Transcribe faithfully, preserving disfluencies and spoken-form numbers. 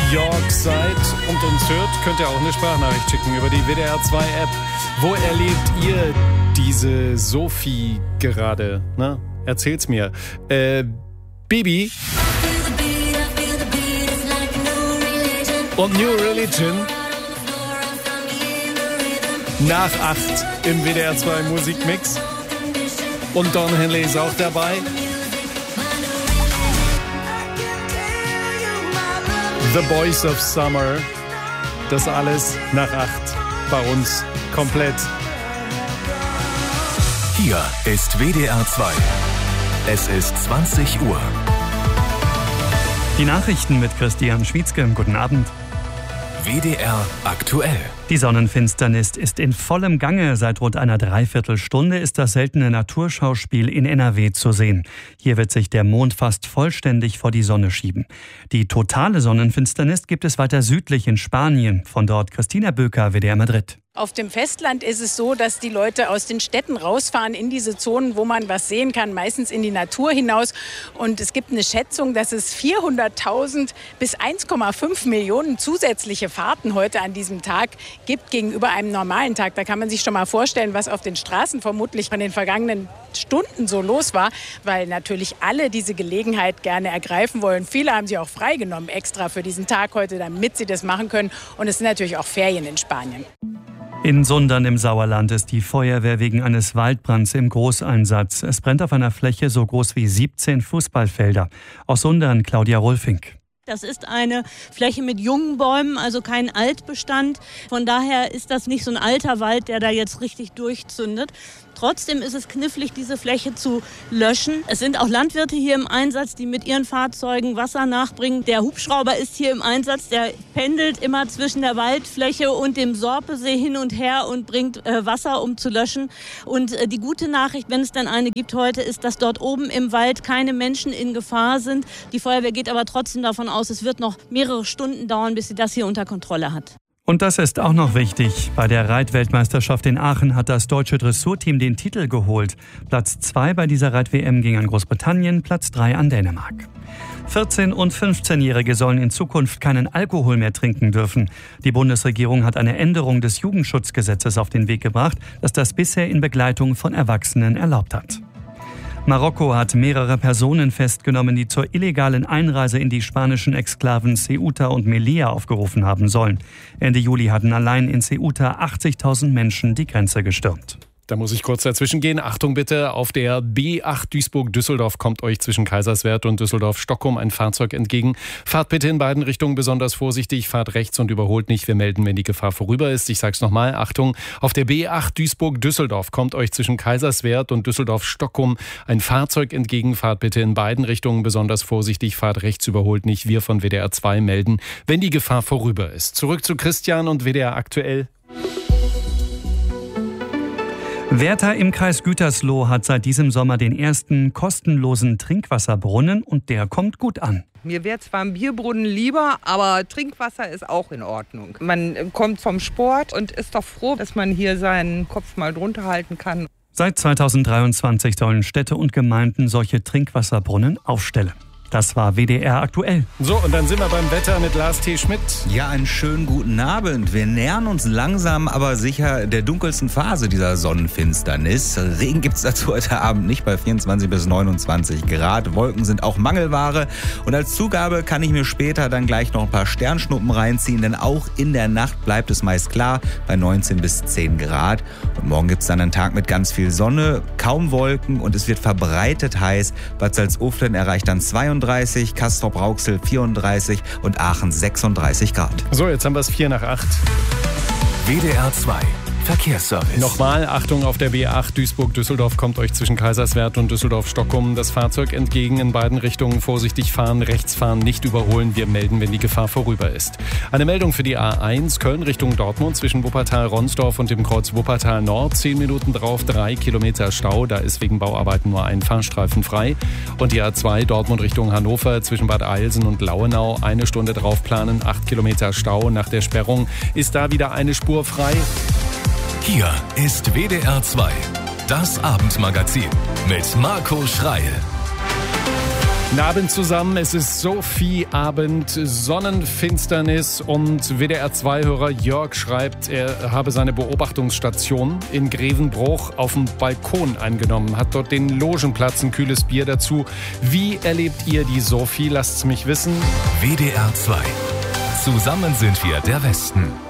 York seid und uns hört, könnt ihr auch eine Sprachnachricht schicken über die W D R zwei App. Wo erlebt ihr diese Sophie gerade? Na, erzählt's mir. Äh, Baby und New Religion nach acht im W D R zwei Musikmix. Und Don Henley ist auch dabei. The Boys of Summer. Das alles nach acht bei uns komplett. Hier ist W D R zwei. Es ist zwanzig Uhr. Die Nachrichten mit Christian Schwietzke. Guten Abend. W D R aktuell. Die Sonnenfinsternis ist in vollem Gange. Seit rund einer Dreiviertelstunde ist das seltene Naturschauspiel in N R W zu sehen. Hier wird sich der Mond fast vollständig vor die Sonne schieben. Die totale Sonnenfinsternis gibt es weiter südlich in Spanien. Von dort Christina Böker, W D R Madrid. Auf dem Festland ist es so, dass die Leute aus den Städten rausfahren in diese Zonen, wo man was sehen kann, meistens in die Natur hinaus. Und es gibt eine Schätzung, dass es vierhunderttausend bis eins Komma fünf Millionen zusätzliche Fahrten heute an diesem Tag gibt gegenüber einem normalen Tag. Da kann man sich schon mal vorstellen, was auf den Straßen vermutlich von den vergangenen Stunden so los war, weil natürlich alle diese Gelegenheit gerne ergreifen wollen. Viele haben sie auch freigenommen extra für diesen Tag heute, damit sie das machen können. Und es sind natürlich auch Ferien in Spanien. In Sundern im Sauerland ist die Feuerwehr wegen eines Waldbrands im Großeinsatz. Es brennt auf einer Fläche so groß wie siebzehn Fußballfelder. Aus Sundern Claudia Rolfink. Das ist eine Fläche mit jungen Bäumen, also kein Altbestand. Von daher ist das nicht so ein alter Wald, der da jetzt richtig durchzündet. Trotzdem ist es knifflig, diese Fläche zu löschen. Es sind auch Landwirte hier im Einsatz, die mit ihren Fahrzeugen Wasser nachbringen. Der Hubschrauber ist hier im Einsatz, der pendelt immer zwischen der Waldfläche und dem Sorpesee hin und her und bringt äh, Wasser, um zu löschen. Und äh, die gute Nachricht, wenn es denn eine gibt heute, ist, dass dort oben im Wald keine Menschen in Gefahr sind. Die Feuerwehr geht aber trotzdem davon aus, es wird noch mehrere Stunden dauern, bis sie das hier unter Kontrolle hat. Und das ist auch noch wichtig. Bei der Reitweltmeisterschaft in Aachen hat das deutsche Dressurteam den Titel geholt. Platz zwei bei dieser Reit-W M ging an Großbritannien, Platz drei an Dänemark. vierzehn- und fünfzehnjährige sollen in Zukunft keinen Alkohol mehr trinken dürfen. Die Bundesregierung hat eine Änderung des Jugendschutzgesetzes auf den Weg gebracht, das das bisher in Begleitung von Erwachsenen erlaubt hat. Marokko hat mehrere Personen festgenommen, die zur illegalen Einreise in die spanischen Exklaven Ceuta und Melilla aufgerufen haben sollen. Ende Juli hatten allein in Ceuta achtzigtausend Menschen die Grenze gestürmt. Da muss ich kurz dazwischen gehen. Achtung bitte, auf der B acht Duisburg-Düsseldorf kommt euch zwischen Kaiserswerth und Düsseldorf-Stockholm ein Fahrzeug entgegen. Fahrt bitte in beiden Richtungen besonders vorsichtig, fahrt rechts und überholt nicht. Wir melden, wenn die Gefahr vorüber ist. Ich sag's nochmal, Achtung, auf der B acht Duisburg-Düsseldorf kommt euch zwischen Kaiserswerth und Düsseldorf-Stockholm ein Fahrzeug entgegen. Fahrt bitte in beiden Richtungen besonders vorsichtig, fahrt rechts, überholt nicht. Wir von W D R zwei melden, wenn die Gefahr vorüber ist. Zurück zu Christian und W D R aktuell. Werther im Kreis Gütersloh hat seit diesem Sommer den ersten kostenlosen Trinkwasserbrunnen und der kommt gut an. Mir wäre zwar ein Bierbrunnen lieber, aber Trinkwasser ist auch in Ordnung. Man kommt vom Sport und ist doch froh, dass man hier seinen Kopf mal drunter halten kann. Seit zweitausenddreiundzwanzig sollen Städte und Gemeinden solche Trinkwasserbrunnen aufstellen. Das war W D R aktuell. So, und dann sind wir beim Wetter mit Lars T. Schmidt. Ja, einen schönen guten Abend. Wir nähern uns langsam, aber sicher der dunkelsten Phase dieser Sonnenfinsternis. Regen gibt's dazu heute Abend nicht bei vierundzwanzig bis neunundzwanzig Grad. Wolken sind auch Mangelware. Und als Zugabe kann ich mir später dann gleich noch ein paar Sternschnuppen reinziehen, denn auch in der Nacht bleibt es meist klar bei neunzehn bis zehn Grad. Und morgen gibt's dann einen Tag mit ganz viel Sonne, kaum Wolken und es wird verbreitet heiß. Bad Salzuflen erreicht dann zweiunddreißig, Castrop-Rauxel vierunddreißig und Aachen sechsunddreißig Grad. So, jetzt haben wir es vier nach acht. W D R zwei Verkehrsservice. Nochmal, Achtung, auf der B acht Duisburg-Düsseldorf kommt euch zwischen Kaiserswerth und Düsseldorf-Stockholm das Fahrzeug entgegen. In beiden Richtungen vorsichtig fahren, rechts fahren, nicht überholen. Wir melden, wenn die Gefahr vorüber ist. Eine Meldung für die A eins, Köln Richtung Dortmund zwischen Wuppertal-Ronsdorf und dem Kreuz Wuppertal Nord. Zehn Minuten drauf, drei Kilometer Stau. Da ist wegen Bauarbeiten nur ein Fahrstreifen frei. Und die A zwei, Dortmund Richtung Hannover zwischen Bad Eilsen und Lauenau. Eine Stunde drauf planen, acht Kilometer Stau. Nach der Sperrung ist da wieder eine Spur frei. Hier ist W D R zwei, das Abendmagazin mit Marco Schreil. Guten Abend zusammen, es ist Sophie-Abend, Sonnenfinsternis und W D R zwei Hörer Jörg schreibt, er habe seine Beobachtungsstation in Grevenbruch auf dem Balkon eingenommen, hat dort den Logenplatz, ein kühles Bier dazu. Wie erlebt ihr die Sophie? Lasst's mich wissen. W D R zwei. Zusammen sind wir der Westen.